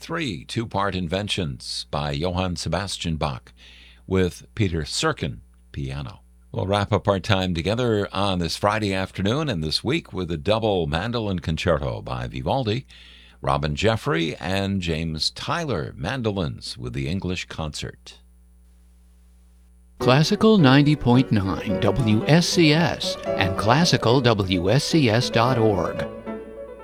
3, two-part Inventions by Johann Sebastian Bach with Peter Serkin, piano. We'll wrap up our time together on this Friday afternoon and this week with a double mandolin concerto by Vivaldi, Robin Jeffrey and James Tyler, mandolins with the English Concert. Classical 90.9 WSCS and classicalwscs.org.